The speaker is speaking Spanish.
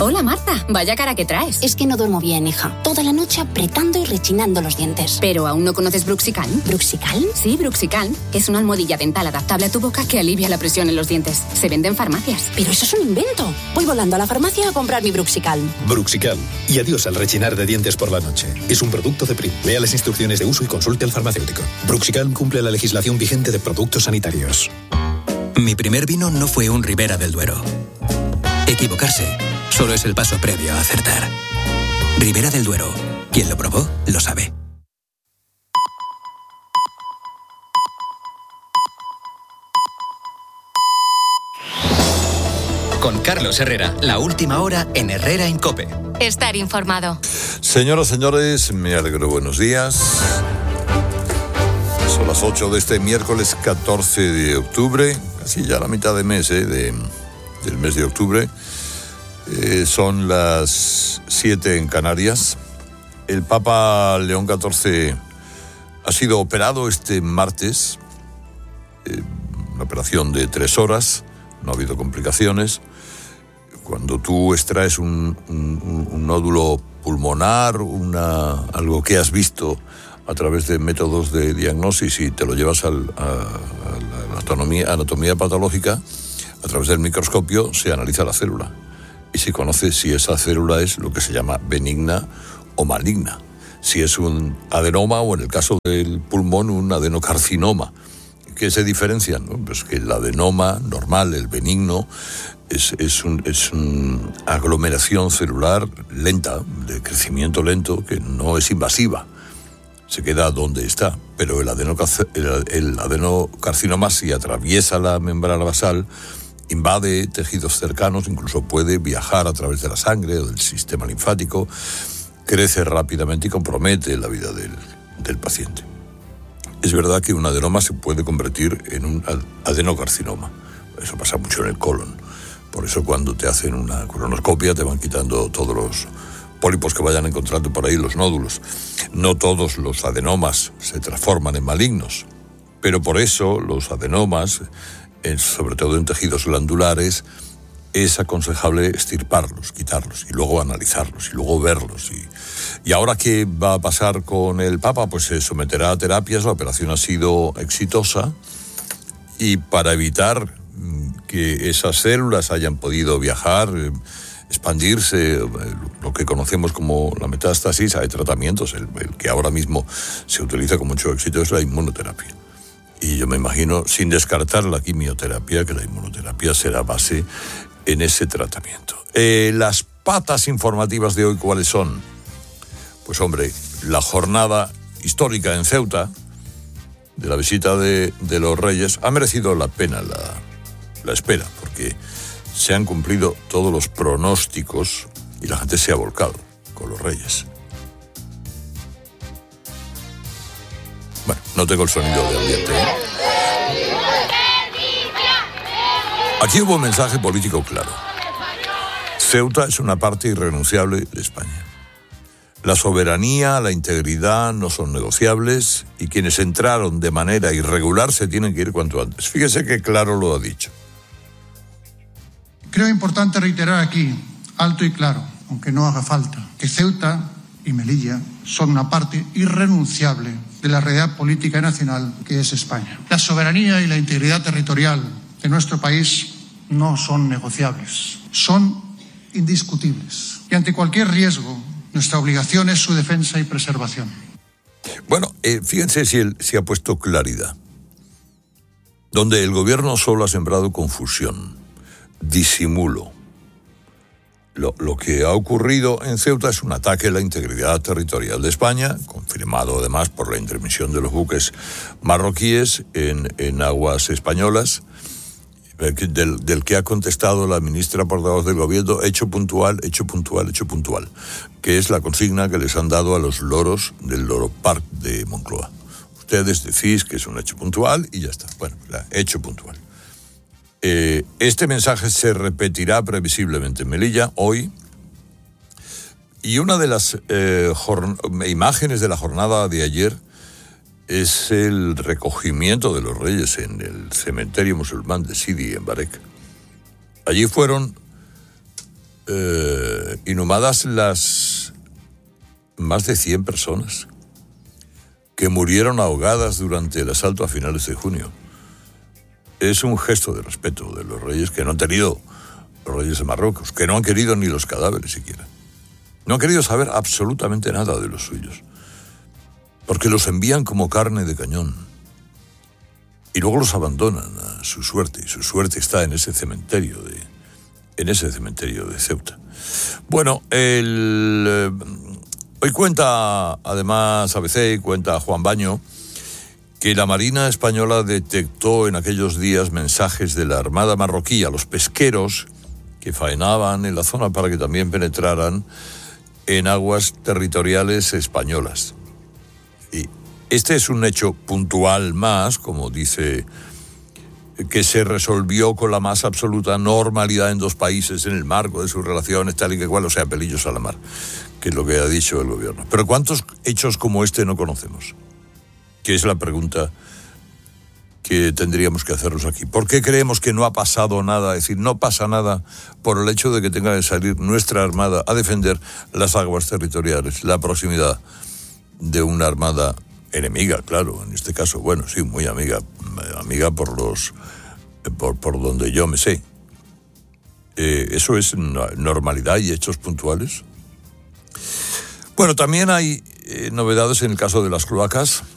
Hola, Marta. Vaya cara que traes. Es que no duermo bien, hija. Toda la noche apretando y rechinando los dientes. ¿Pero aún no conoces Bruxicalm? ¿Bruxicalm? Sí, Bruxicalm. Es una almohadilla dental adaptable a tu boca que alivia la presión en los dientes. Se vende en farmacias. Pero eso es un invento. Voy volando a la farmacia a comprar mi Bruxicalm. Bruxicalm. Y adiós al rechinar de dientes por la noche. Es un producto de Prim. Lea las instrucciones de uso y consulte al farmacéutico. Bruxicalm cumple la legislación vigente de productos sanitarios. Mi primer vino no fue un Ribera del Duero. Equivocarse solo es el paso previo a acertar. Ribera del Duero. Quien lo probó, lo sabe. Con Carlos Herrera, la última hora en Herrera en COPE. Estar informado. Señoras, señores, me alegro. Buenos días. Son las 8 de este miércoles 14 de octubre, casi ya la mitad de mes, del mes de octubre. Son las 7 en Canarias. El Papa León XIV ha sido operado este martes, una operación de 3 horas, no ha habido complicaciones. Cuando tú extraes un nódulo pulmonar, algo que has visto a través de métodos de diagnosis y te lo llevas a la anatomía patológica, a través del microscopio se analiza la célula y se conoce si esa célula es lo que se llama benigna o maligna, si es un adenoma o, en el caso del pulmón, un adenocarcinoma. ¿Qué se diferencian? Pues que el adenoma normal, el benigno, es una aglomeración celular lenta, de crecimiento lento, que no es invasiva. Se queda donde está. Pero el adenocarcinoma, si atraviesa la membrana basal, invade tejidos cercanos, incluso puede viajar a través de la sangre o del sistema linfático, crece rápidamente y compromete la vida del paciente. Es verdad que un adenoma se puede convertir en un adenocarcinoma. Eso pasa mucho en el colon. Por eso cuando te hacen una colonoscopia te van quitando todos los pólipos que vayan encontrando por ahí, los nódulos. No todos los adenomas se transforman en malignos, pero por eso los adenomas, sobre todo en tejidos glandulares, es aconsejable extirparlos, quitarlos y luego analizarlos y luego verlos. Y ahora, ¿qué va a pasar con el Papa? Pues se someterá a terapias. La operación ha sido exitosa y para evitar que esas células hayan podido viajar, expandirse, lo que conocemos como la metástasis, hay tratamientos. El que ahora mismo se utiliza con mucho éxito es la inmunoterapia. Y yo me imagino, sin descartar la quimioterapia, que la inmunoterapia será base en ese tratamiento. Las patas informativas de hoy, ¿cuáles son? Pues hombre, la jornada histórica en Ceuta, de la visita de los Reyes, ha merecido la pena la espera, porque se han cumplido todos los pronósticos y la gente se ha volcado con los Reyes. Bueno, no tengo el sonido de ambiente, ¿eh? Aquí hubo un mensaje político claro. Ceuta es una parte irrenunciable de España. La soberanía, la integridad no son negociables y quienes entraron de manera irregular se tienen que ir cuanto antes. Fíjese qué claro lo ha dicho. Creo importante reiterar aquí, alto y claro, aunque no haga falta, que Ceuta y Melilla son una parte irrenunciable de la realidad política nacional que es España. La soberanía y la integridad territorial de nuestro país no son negociables, son indiscutibles. Y ante cualquier riesgo, nuestra obligación es su defensa y preservación. Bueno, fíjense si ha puesto claridad. Donde el gobierno solo ha sembrado confusión, disimulo. Lo que ha ocurrido en Ceuta es un ataque a la integridad territorial de España, confirmado además por la intervención de los buques marroquíes en aguas españolas, del que ha contestado la ministra portavoz del gobierno, hecho puntual, que es la consigna que les han dado a los loros del Loro Park de Moncloa. Ustedes decís que es un hecho puntual y ya está. Bueno, hecho puntual. Este mensaje se repetirá previsiblemente en Melilla hoy. Y una de las imágenes de la jornada de ayer es el recogimiento de los Reyes en el cementerio musulmán de Sidi, en Barek. Allí fueron inhumadas las más de 100 personas que murieron ahogadas durante el asalto a finales de junio. Es un gesto de respeto de los reyes que no han tenido, los reyes de Marruecos, que no han querido ni los cadáveres siquiera. No han querido saber absolutamente nada de los suyos, porque los envían como carne de cañón y luego los abandonan a su suerte, y su suerte está en ese cementerio de Ceuta. Bueno, hoy cuenta, además, ABC, cuenta Juan Baño, que la Marina Española detectó en aquellos días mensajes de la Armada marroquí a los pesqueros que faenaban en la zona para que también penetraran en aguas territoriales españolas. Y este es un hecho puntual más, como dice, que se resolvió con la más absoluta normalidad en dos países en el marco de sus relaciones, tal y que cual, o sea, pelillos a la mar, que es lo que ha dicho el gobierno. Pero ¿cuántos hechos como este no conocemos? Que es la pregunta que tendríamos que hacernos aquí. ¿Por qué creemos que no ha pasado nada? Es decir, no pasa nada por el hecho de que tenga que salir nuestra armada a defender las aguas territoriales, la proximidad de una armada enemiga, claro, en este caso, bueno, sí, muy amiga por donde yo me sé. ¿Eso es normalidad y hechos puntuales? Bueno, también hay novedades en el caso de las cloacas.